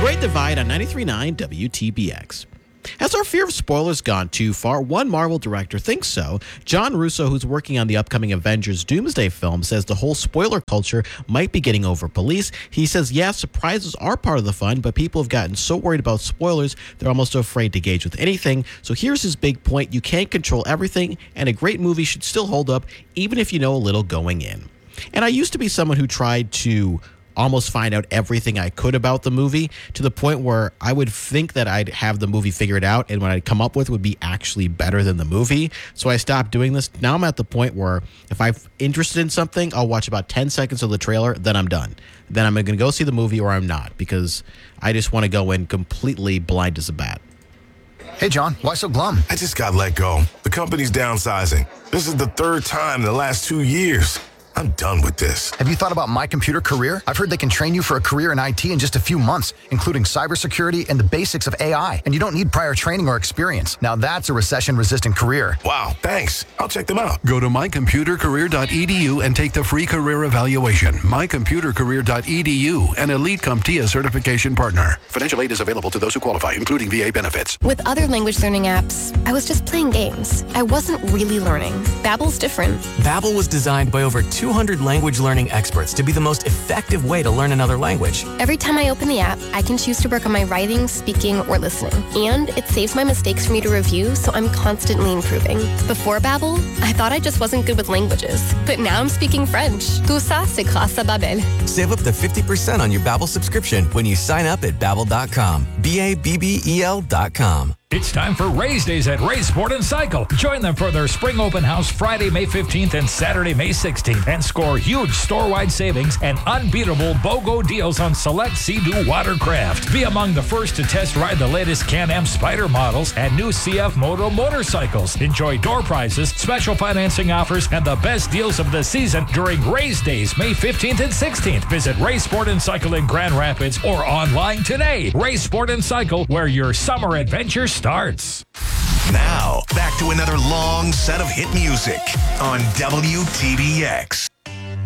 Great Divide on 93.9 WTBX. Has our fear of spoilers gone too far? One Marvel director thinks so. John Russo, who's working on the upcoming Avengers Doomsday film, says the whole spoiler culture might be getting over police. He says, yeah, surprises are part of the fun, but people have gotten so worried about spoilers, they're almost afraid to engage with anything. So here's his big point. You can't control everything, and a great movie should still hold up, even if you know a little going in. And I used to be someone who tried to almost find out everything I could about the movie, to the point where I would think that I'd have the movie figured out, and what I'd come up with would be actually better than the movie. So I stopped doing this. Now I'm at the point where if I'm interested in something, I'll watch about 10 seconds of the trailer, then I'm done. Then I'm going to go see the movie or I'm not, because I just want to go in completely blind as a bat. Hey, John, why so glum? I just got let go. The company's downsizing. This is the third time in the last 2 years. I'm done with this. Have you thought about My Computer Career? I've heard they can train you for a career in IT in just a few months, including cybersecurity and the basics of AI. And you don't need prior training or experience. Now that's a recession-resistant career. Wow, thanks. I'll check them out. Go to mycomputercareer.edu and take the free career evaluation. mycomputercareer.edu, an Elite CompTIA certification partner. Financial aid is available to those who qualify, including VA benefits. With other language learning apps, I was just playing games. I wasn't really learning. Babbel's different. Babbel was designed by over 200 language learning experts to be the most effective way to learn another language. Every time I open the app, I can choose to work on my writing, speaking, or listening. And it saves my mistakes for me to review, so I'm constantly improving. Before Babbel, I thought I just wasn't good with languages. But now I'm speaking French. Tout ça, c'est grâce à Babbel. Save up to 50% on your Babbel subscription when you sign up at Babbel.com. Babbel.com. It's time for Rays Days at Rays Sport and Cycle. Join them for their spring open house Friday, May 15th and Saturday, May 16th, and score huge store-wide savings and unbeatable BOGO deals on select Sea-Doo watercraft. Be among the first to test ride the latest Can-Am Spyder models and new CF Moto motorcycles. Enjoy door prizes, special financing offers, and the best deals of the season during Rays Days, May 15th and 16th. Visit Rays Sport and Cycle in Grand Rapids or online today. Rays Sport and Cycle, where your summer adventure starts. Now, back to another long set of hit music on WTBX.